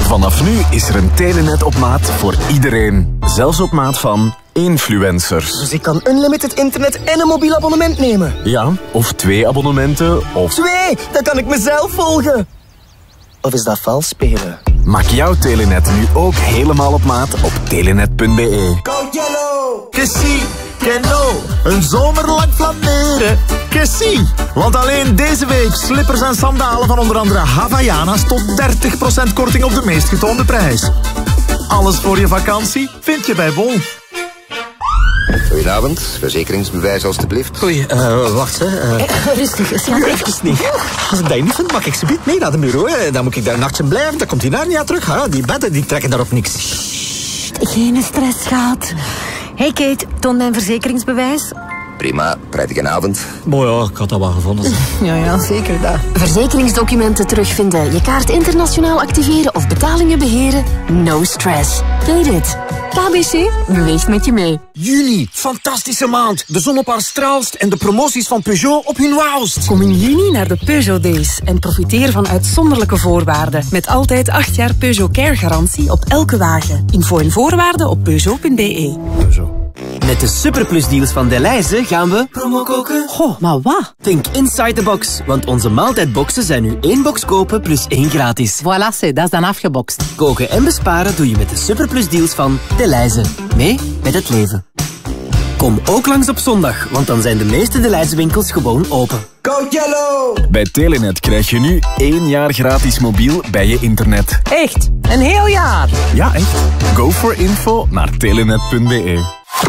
Vanaf nu is er een Telenet op maat voor iedereen. Zelfs op maat van influencers. Dus ik kan unlimited internet en een mobiel abonnement nemen? Ja, of 2 abonnementen, of... 2! Dan kan ik mezelf volgen. Of is dat vals spelen? Maak jouw Telenet nu ook helemaal op maat op telenet.be. Kessie, Kenno, een zomerlang flaneren. Kessie, want alleen deze week slippers en sandalen van onder andere Havaianas tot 30% korting op de meest getoonde prijs. Alles voor je vakantie vind je bij Bol. Goedenavond, verzekeringsbewijs alstublieft. Oei, wacht hè. Rustig, schat. Even niet. Als ik dat niet vind, mag ik ze niet mee naar de bureau. Hè. Dan moet ik daar nachts in blijven, dan komt hij daar niet aan terug. Hè. Die bedden, die trekken daarop niks. Geen stress, schat. Hey Kate, toon mijn verzekeringsbewijs. Prima, prettige avond. Mooi ja, ik had dat wel gevonden. Ja, zeker dat. Verzekeringsdocumenten terugvinden, je kaart internationaal activeren of betalingen beheren? No stress. Weet het. KBC beweegt met je mee. Juni, fantastische maand. De zon op haar straalst en de promoties van Peugeot op hun wauwst. Kom in juni naar de Peugeot Days en profiteer van uitzonderlijke voorwaarden. Met altijd 8 jaar Peugeot Care garantie op elke wagen. Info en voorwaarden op Peugeot.be. Met de Superplus deals van Delhaize gaan we promo koken. Goh, maar wat? Think inside the box, want onze maaltijdboxen zijn nu 1 box kopen plus 1 gratis. Voilà, dat is dan afgebokst. Koken en besparen doe je met de Superplus deals van Delhaize. Mee met het leven. Kom ook langs op zondag, want dan zijn de meeste Delhaize winkels gewoon open. Go Yellow! Bij Telenet krijg je nu 1 jaar gratis mobiel bij je internet. Echt? Een heel jaar? Ja, echt. Go for info naar telenet.be.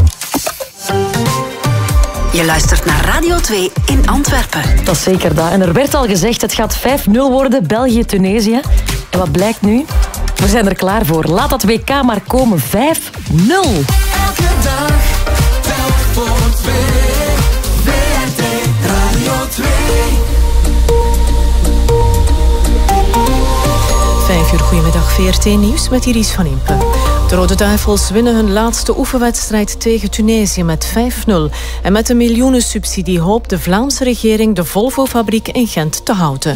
Je luistert naar Radio 2 in Antwerpen. Dat is zeker dat. En er werd al gezegd, het gaat 5-0 worden, België-Tunesië. En wat blijkt nu? We zijn er klaar voor. Laat dat WK maar komen. 5-0. Elke dag, telk voor 2. VRT Radio 2. 5 uur, goedemiddag, VRT Nieuws met Iris van Impe. De Rode Duivels winnen hun laatste oefenwedstrijd tegen Tunesië met 5-0. En met een miljoenensubsidie hoopt de Vlaamse regering de Volvo-fabriek in Gent te houden.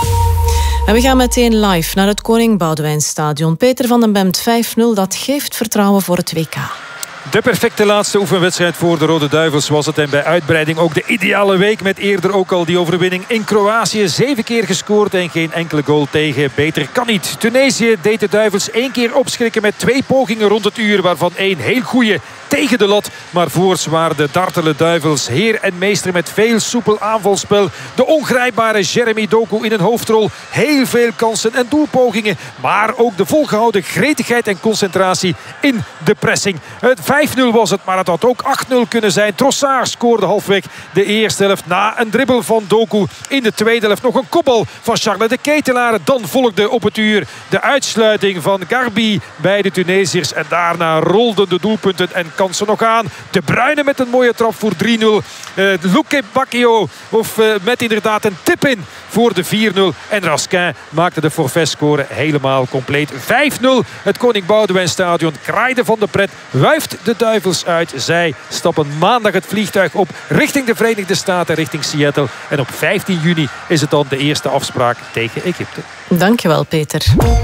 En we gaan meteen live naar het Koning Boudewijnstadion. Peter van den Bemt, 5-0, dat geeft vertrouwen voor het WK. De perfecte laatste oefenwedstrijd voor de Rode Duivels was het. En bij uitbreiding ook de ideale week. Met eerder ook al die overwinning in Kroatië. 7 keer gescoord en geen enkele goal tegen. Beter kan niet. Tunesië deed de Duivels 1 keer opschrikken met 2 pogingen rond het uur. Waarvan 1 heel goeie tegen de lat. Maar voorts waren de dartele Duivels heer en meester met veel soepel aanvalspel. De ongrijpbare Jeremy Doku in een hoofdrol. Heel veel kansen en doelpogingen. Maar ook de volgehouden gretigheid en concentratie in de pressing. Het 5-0 was het, maar het had ook 8-0 kunnen zijn. Trossard scoorde halfweg de eerste helft na een dribbel van Doku. In de tweede helft nog een kopbal van Charles de Ketelaar. Dan volgde op het uur de uitsluiting van Garbi bij de Tunesiërs. En daarna rolden de doelpunten en kansen nog aan. De Bruyne met een mooie trap voor 3-0. Luque Bacchio met inderdaad een tip in voor de 4-0. En Raskin maakte de forfaitscore helemaal compleet. 5-0. Het Koning Boudewijnstadion kraaide van de pret. Wuift de Duivels uit. Zij stappen maandag het vliegtuig op richting de Verenigde Staten, richting Seattle. En op 15 juni is het dan de eerste afspraak tegen Egypte. Dankjewel, Peter.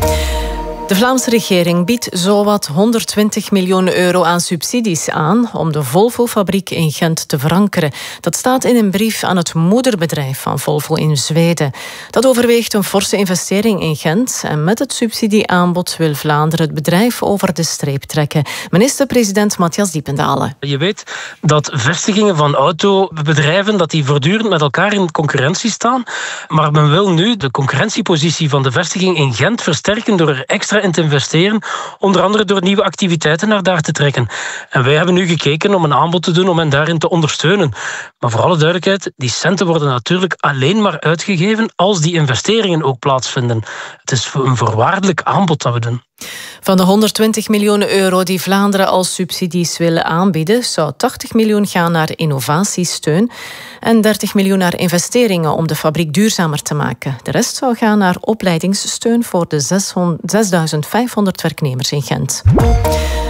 De Vlaamse regering biedt zowat 120 miljoen euro aan subsidies aan om de Volvo-fabriek in Gent te verankeren. Dat staat in een brief aan het moederbedrijf van Volvo in Zweden. Dat overweegt een forse investering in Gent en met het subsidieaanbod wil Vlaanderen het bedrijf over de streep trekken. Minister-president Matthias Diependalen. Je weet dat vestigingen van autobedrijven dat die voortdurend met elkaar in concurrentie staan, maar men wil nu de concurrentiepositie van de vestiging in Gent versterken door er extra in te investeren, onder andere door nieuwe activiteiten naar daar te trekken. En wij hebben nu gekeken om een aanbod te doen om hen daarin te ondersteunen. Maar voor alle duidelijkheid, die centen worden natuurlijk alleen maar uitgegeven als die investeringen ook plaatsvinden. Het is een voorwaardelijk aanbod dat we doen. Van de 120 miljoen euro die Vlaanderen als subsidies willen aanbieden, zou 80 miljoen gaan naar innovatiesteun en 30 miljoen naar investeringen om de fabriek duurzamer te maken. De rest zou gaan naar opleidingssteun voor de 6.500 werknemers in Gent.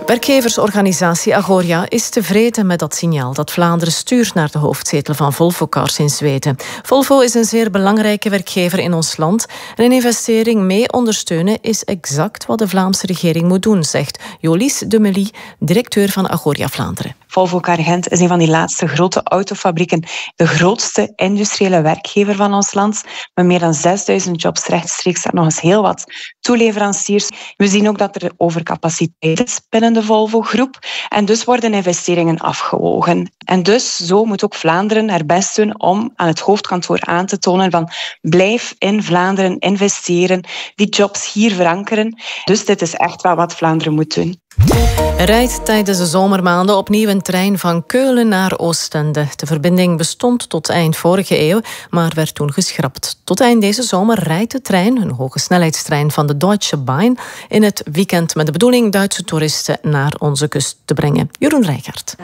Werkgeversorganisatie Agoria is tevreden met dat signaal dat Vlaanderen stuurt naar de hoofdzetel van Volvo Cars in Zweden. Volvo is een zeer belangrijke werkgever in ons land en een investering mee ondersteunen is exact wat de Vlaamse regering moet doen, zegt Jolies de Mely, directeur van Agoria Vlaanderen. Volvo Car Gent is een van die laatste grote autofabrieken, de grootste industriële werkgever van ons land, met meer dan 6000 jobs rechtstreeks en nog eens heel wat toeleveranciers. We zien ook dat er overcapaciteit is binnen de Volvo-groep en dus worden investeringen afgewogen. En dus zo moet ook Vlaanderen haar best doen om aan het hoofdkantoor aan te tonen van blijf in Vlaanderen investeren, die jobs hier verankeren. Dus dit is echt wel wat Vlaanderen moet doen. Er rijdt tijdens de zomermaanden opnieuw een trein van Keulen naar Oostende. De verbinding bestond tot eind vorige eeuw, maar werd toen geschrapt. Tot eind deze zomer rijdt de trein, een hogesnelheidstrein van de Deutsche Bahn, in het weekend met de bedoeling Duitse toeristen naar onze kust te brengen. Jeroen Rijkaard.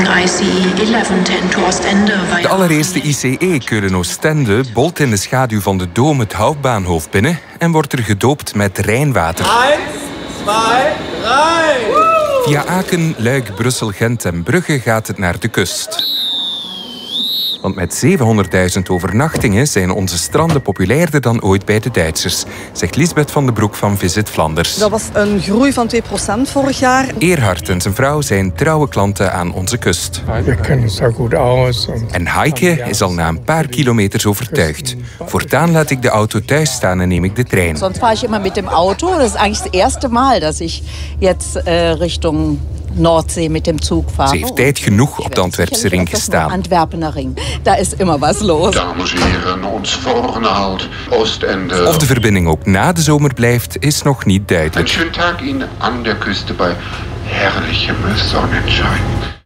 De allereerste ICE Keulen-Oostende bolt in de schaduw van de Dom het Hoofdbaanhof binnen en wordt er gedoopt met Rijnwater. 1, 2, 3. Via Aken, Luik, Brussel, Gent en Brugge gaat het naar de kust. Want met 700.000 overnachtingen zijn onze stranden populairder dan ooit bij de Duitsers, zegt Lisbeth van den Broek van Visit Flanders. Dat was een groei van 2% vorig jaar. Erhard en zijn vrouw zijn trouwe klanten aan onze kust. We kennen zo goed uit. En Heike is al na een paar kilometers overtuigd. Voortaan laat ik de auto thuis staan en neem ik de trein. Sonst fahre ich immer mit dem Auto. Dat is eigenlijk het eerste Mal, dat ik jetzt Richtung Noordzee met dem Zug fahre. Ze heeft tijd genoeg op de Antwerpse ring gestaan. Antwerpener ring. Daar is immer was los. Dames en heren, ons volgende halt, Oostende. Of de verbinding ook na de zomer blijft, is nog niet duidelijk. Een schönen Tag Ihnen aan de Küste bij herrliche Sonnenschein.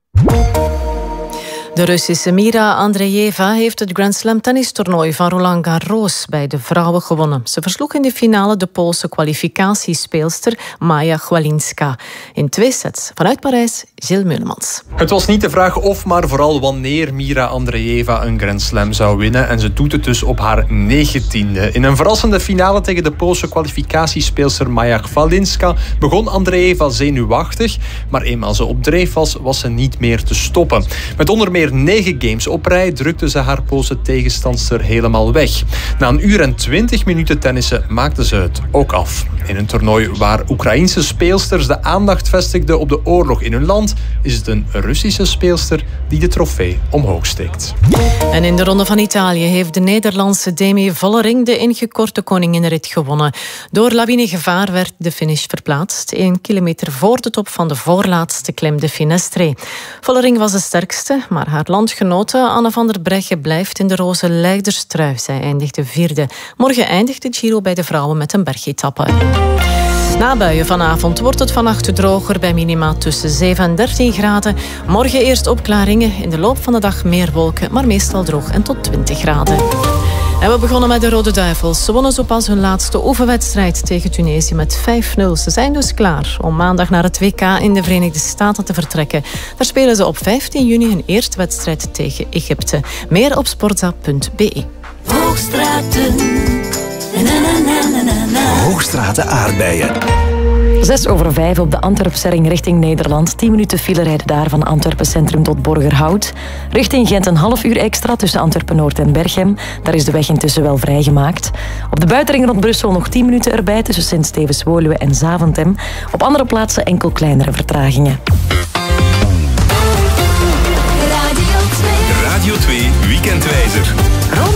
De Russische Mira Andreeva heeft het Grand Slam tennistoernooi van Roland Garros bij de vrouwen gewonnen. Ze versloeg in de finale de Poolse kwalificatiespeelster Maja Chwalinska. In 2 sets vanuit Parijs, Gilles Meulemans. Het was niet de vraag of, maar vooral wanneer Mira Andreeva een Grand Slam zou winnen. En ze doet het dus op haar 19e. In een verrassende finale tegen de Poolse kwalificatiespeelster Maja Chwalinska begon Andreeva zenuwachtig. Maar eenmaal ze op dreef was, was ze niet meer te stoppen. Met onder meer 9 games op rij drukte ze haar Poolse tegenstandster helemaal weg. Na 1 uur en 20 minuten tennissen maakte ze het ook af. In een toernooi waar Oekraïense speelsters de aandacht vestigden op de oorlog in hun land, is het een Russische speelster die de trofee omhoog steekt. En in de Ronde van Italië heeft de Nederlandse Demi Vollering de ingekorte koninginnenrit gewonnen. Door lawinegevaar werd de finish verplaatst, 1 kilometer voor de top van de voorlaatste klim de Finestre. Vollering was de sterkste, maar haar landgenote Anne van der Breggen blijft in de roze leiderstrui. Zij eindigde 4e. Morgen eindigt de Giro bij de vrouwen met een bergetappe. Na buien vanavond wordt het vannacht droger bij minima tussen 7 en 13 graden. Morgen eerst opklaringen, in de loop van de dag meer wolken, maar meestal droog en tot 20 graden. En we begonnen met de Rode Duivels. Ze wonnen zo pas hun laatste oefenwedstrijd tegen Tunesië met 5-0. Ze zijn dus klaar om maandag naar het WK in de Verenigde Staten te vertrekken. Daar spelen ze op 15 juni hun eerste wedstrijd tegen Egypte. Meer op sportza.be. Hoogstraten. Hoogstraten aardbeien. 6:05 op de Antwerpse-ring richting Nederland. 10 minuten file rijden daar van Antwerpen Centrum tot Borgerhout. Richting Gent een half uur extra tussen Antwerpen-Noord en Berchem. Daar is de weg intussen wel vrijgemaakt. Op de buitenring rond Brussel nog 10 minuten erbij tussen Sint-Stevens-Woluwe en Zaventem. Op andere plaatsen enkel kleinere vertragingen. Radio 2 Weekendwijzer.